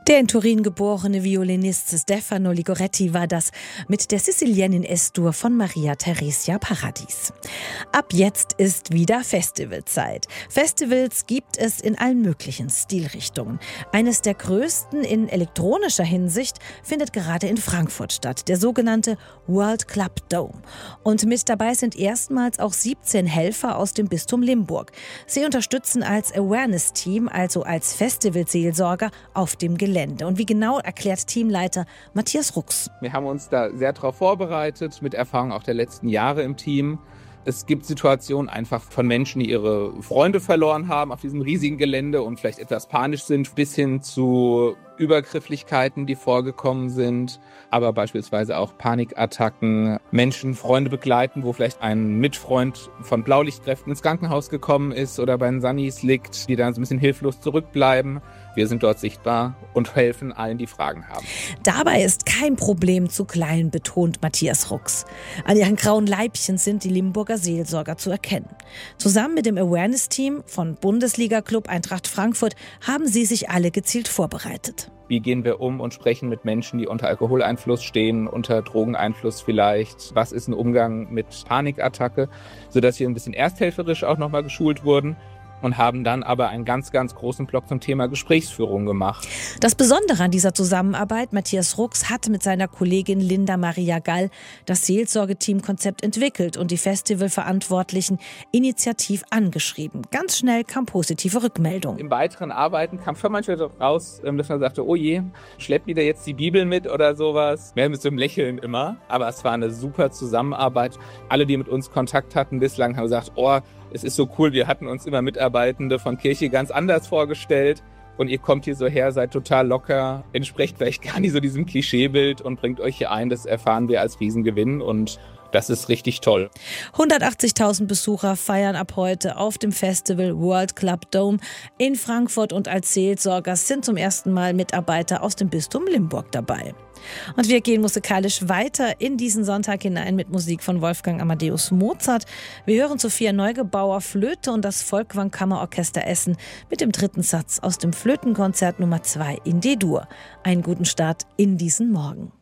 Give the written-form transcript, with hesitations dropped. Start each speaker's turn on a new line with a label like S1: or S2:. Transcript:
S1: Der in Turin geborene Violinist Stefano Ligoretti war das mit der Siciliennin S-Dur von Maria Theresia Paradis. Ab jetzt ist wieder Festivalzeit. Festivals gibt es in allen möglichen Stilrichtungen. Eines der größten in elektronischer Hinsicht findet gerade in Frankfurt statt, der sogenannte World Club Dome. Und mit dabei sind erstmals auch 17 Helfer aus dem Bistum Limburg. Sie unterstützen als Awareness-Team, also als Festivalseelsorger auf dem Gelände. Und wie genau, erklärt Teamleiter Matthias Rux.
S2: Wir haben uns da sehr darauf vorbereitet, mit Erfahrung auch der letzten Jahre im Team. Es gibt Situationen einfach von Menschen, die ihre Freunde verloren haben auf diesem riesigen Gelände und vielleicht etwas panisch sind, bis hin zu Übergrifflichkeiten, die vorgekommen sind, aber beispielsweise auch Panikattacken, Menschen, Freunde begleiten, wo vielleicht ein Mitfreund von Blaulichtkräften ins Krankenhaus gekommen ist oder bei den Sunnies liegt, die dann so ein bisschen hilflos zurückbleiben. Wir sind dort sichtbar und helfen allen, die Fragen haben.
S1: Dabei ist kein Problem zu klein, betont Matthias Rux. An ihren grauen Leibchen sind die Limburger Seelsorger zu erkennen. Zusammen mit dem Awareness-Team von Bundesliga-Club Eintracht Frankfurt haben sie sich alle gezielt vorbereitet.
S2: Wie gehen wir um und sprechen mit Menschen, die unter Alkoholeinfluss stehen, unter Drogeneinfluss vielleicht? Was ist ein Umgang mit Panikattacke? Sodass wir ein bisschen ersthelferisch auch nochmal geschult wurden. Und haben dann aber einen ganz, ganz großen Block zum Thema Gesprächsführung gemacht.
S1: Das Besondere an dieser Zusammenarbeit, Matthias Rux hat mit seiner Kollegin Linda Maria Gall das Seelsorgeteam-Konzept entwickelt und die Festivalverantwortlichen initiativ angeschrieben. Ganz schnell kam positive Rückmeldung.
S2: Im weiteren Arbeiten kam schon manchmal raus, dass man sagte, oh je, schleppt wieder jetzt die Bibel mit oder sowas. Mehr mit so einem Lächeln immer. Aber es war eine super Zusammenarbeit. Alle, die mit uns Kontakt hatten bislang, haben gesagt, oh, es ist so cool, wir hatten uns immer Mitarbeitende von Kirche ganz anders vorgestellt und ihr kommt hier so her, seid total locker, entspricht vielleicht gar nicht so diesem Klischeebild und bringt euch hier ein, das erfahren wir als Riesengewinn und das ist richtig toll.
S1: 180.000 Besucher feiern ab heute auf dem Festival World Club Dome in Frankfurt und als Seelsorger sind zum ersten Mal Mitarbeiter aus dem Bistum Limburg dabei. Und wir gehen musikalisch weiter in diesen Sonntag hinein mit Musik von Wolfgang Amadeus Mozart. Wir hören Sophia Neugebauer Flöte und das Folkwang Kammerorchester Essen mit dem dritten Satz aus dem Flötenkonzert Nummer 2 in D-Dur. Einen guten Start in diesen Morgen.